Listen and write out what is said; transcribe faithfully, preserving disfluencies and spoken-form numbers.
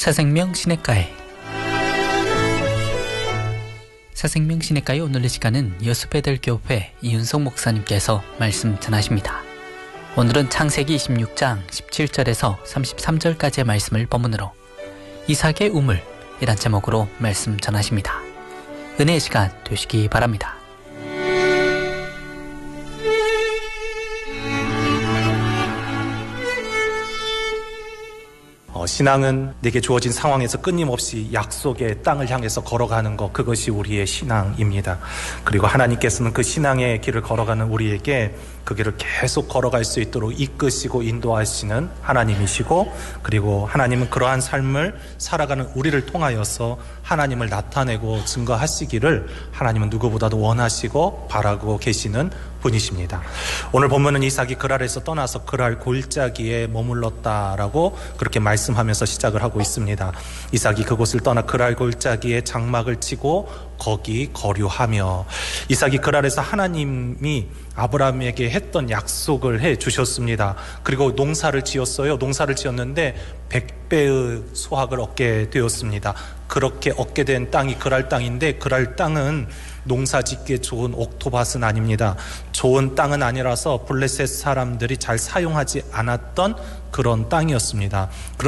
새생명 시냇가에 새생명 시냇가에 오늘의 시간은 여수배들교회 이윤석 목사님께서 말씀 전하십니다. 오늘은 창세기 이십육 장 십칠 절에서 삼십삼 절까지의 말씀을 본문으로 이삭의 우물이란 제목으로 말씀 전하십니다. 은혜의 시간 되시기 바랍니다. 어, 신앙은 내게 주어진 상황에서 끊임없이 약속의 땅을 향해서 걸어가는 것, 그것이 우리의 신앙입니다. 그리고 하나님께서는 그 신앙의 길을 걸어가는 우리에게 그 길을 계속 걸어갈 수 있도록 이끄시고 인도하시는 하나님이시고, 그리고 하나님은 그러한 삶을 살아가는 우리를 통하여서 하나님을 나타내고 증거하시기를 하나님은 누구보다도 원하시고 바라고 계시는 분이십니다. 오늘 본문은 이삭이 그랄에서 떠나서 그랄 골짜기에 머물렀다라고 그렇게 말씀하면서 시작을 하고 있습니다. 이삭이 그곳을 떠나 그랄 골짜기에 장막을 치고 거기 거류하며, 이삭이 그랄에서 하나님이 아브라함에게 했던 약속을 해 주셨습니다. 그리고 농사를 지었어요. 농사를 지었는데 백 배의 수확을 얻게 되었습니다. 그렇게 얻게 된 땅이 그랄 땅인데, 그랄 땅은 농사 짓기에 좋은 옥토밭은 아닙니다. 좋은 땅은 아니라서 블레셋 사람들이 잘 사용하지 않았던 그런 땅이었습니다.